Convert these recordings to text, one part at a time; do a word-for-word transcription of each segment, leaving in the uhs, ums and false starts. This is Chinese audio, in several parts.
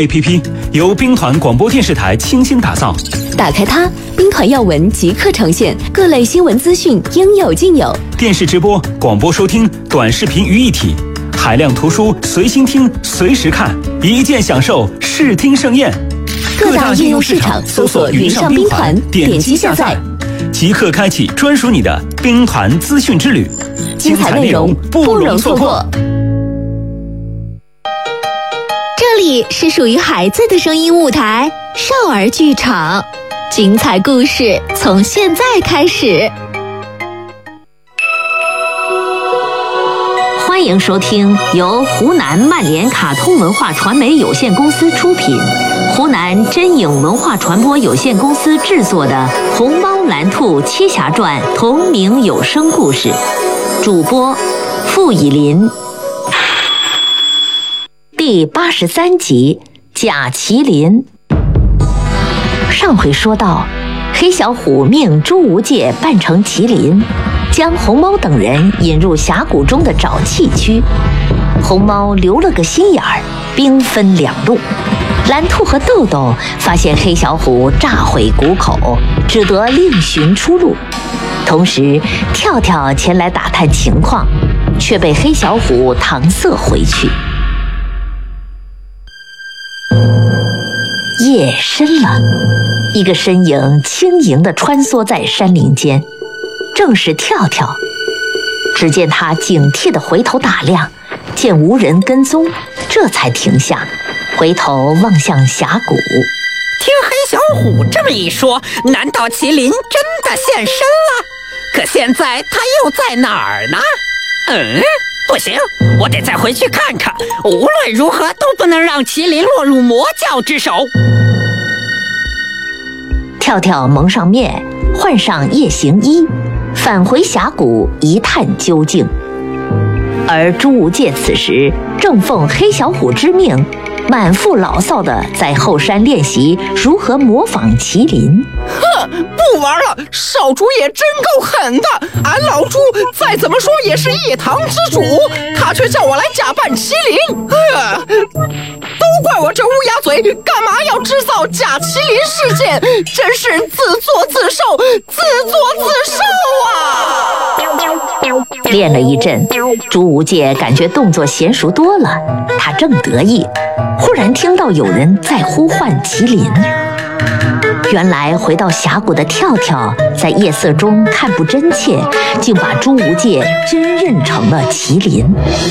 A P P 由兵团广播电视台倾心打造。 打开它，兵团要闻即刻呈现，各类新闻资讯应有尽有。 电视直播、广播收听、短视频于一体，海量图书随心听、随时看，一键享受视听盛宴。 各大应用市场搜索“云上兵团”，点击下载， 即刻开启专属你的兵团资讯之旅。 精彩内容不容错过。 这里是属于孩子的声音舞台——少儿剧场，精彩故事从现在开始。欢迎收听由湖南曼联卡通文化传媒有限公司出品，湖南真影文化传播有限公司制作的《虹猫蓝兔七侠传》同名有声故事，主播付以林。第八十三集，假麒麟。上回说到，黑小虎命朱无戒扮成麒麟，将红猫等人引入峡谷中的沼气区。红猫留了个心眼儿，兵分两路。蓝兔和豆豆发现黑小虎炸毁谷口，只得另寻出路。同时，跳跳前来打探情况，却被黑小虎搪塞回去。夜深了，一个身影轻盈地穿梭在山林间，正是跳跳。只见他警惕地回头打量，见无人跟踪，这才停下，回头望向峡谷。 听黑小虎这么一说，难道麒麟真的现身了？可现在他又在哪儿呢？嗯，不行，我得再回去看看，无论如何都不能让麒麟落入魔教之手。 跳跳蒙上面，换上夜行衣，返回峡谷一探究竟。而朱无戒此时正奉黑小虎之命，满腹牢骚地在后山练习如何模仿麒麟。 哼，不玩了，少主也真够狠的。俺老朱再怎么说也是一堂之主，他却叫我来假扮麒麟。哎呀，都怪我这乌鸦嘴，干嘛要制造假麒麟事件？真是自作自受，自作自受啊！ 练了一阵，朱无戒感觉动作娴熟多了，他正得意，忽然听到有人在呼唤麒麟。原来回到峡谷的跳跳在夜色中看不真切，竟把朱无戒真认成了麒麟。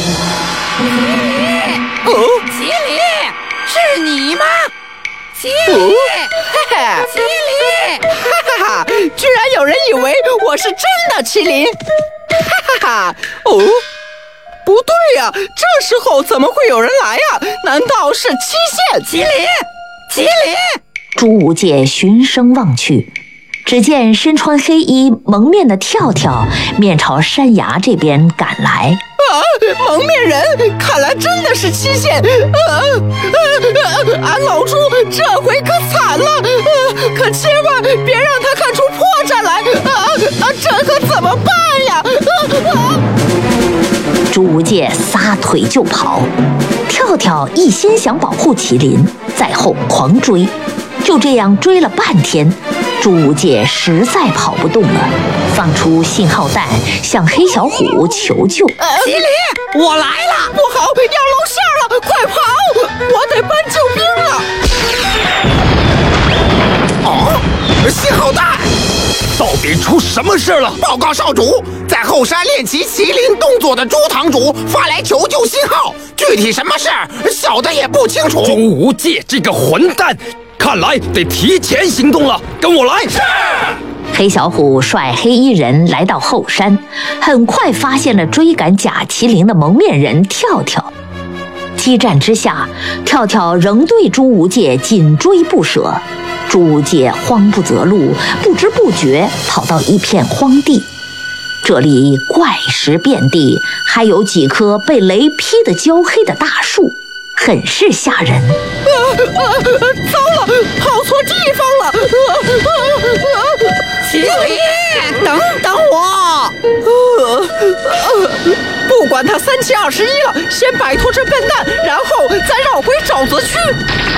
哦，麒麟，是你吗？麒麟，哦、嘿嘿，麒麟，哈哈哈！居然有人以为我是真的麒麟，哈哈哈！哦，不对呀、啊，这时候怎么会有人来呀、啊？难道是七线麒麟？麒麟！ 朱无戒循声望去，只见身穿黑衣蒙面的跳跳面朝山崖这边赶来。 啊，蒙面人，看来真的是七线。啊啊！俺老朱这回可惨了，啊、可千万别让他看出破绽来。啊啊！这可怎么办呀？啊啊！ 朱无戒撒腿就跑，跳跳一心想保护麒麟，在后狂追。就这样追了半天，朱无戒实在跑不动了，放出信号弹向黑小虎求救。 呃、麒麟，我来了！不好，要露馅了，快跑！我得搬救兵了。 哦，信号弹！到底出什么事了？报告少主，在后山练习麒麟动作的朱堂主发来求救信号，具体什么事儿，小的也不清楚。 朱无戒这个混蛋！看来得提前行动了，跟我来！是。 黑小虎率黑衣人来到后山，很快发现了追赶假麒麟的蒙面人跳跳。激战之下，跳跳仍对朱无戒紧追不舍。朱无戒慌不择路，不知不觉跑到一片荒地。这里怪石遍地，还有几棵被雷劈得焦黑的大树，很是吓人。 啊啊！糟了，跑错地方了！啊啊啊！麒麟，等等我！啊啊！不管他三七二十一了，先摆脱这笨蛋，然后再绕回沼泽区。